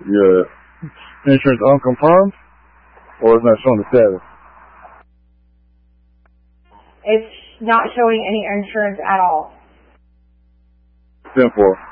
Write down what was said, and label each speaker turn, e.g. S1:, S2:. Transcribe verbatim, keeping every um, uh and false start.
S1: Your insurance unconfirmed, or it's not showing the status?
S2: It's not showing any insurance at all.
S1: ten four.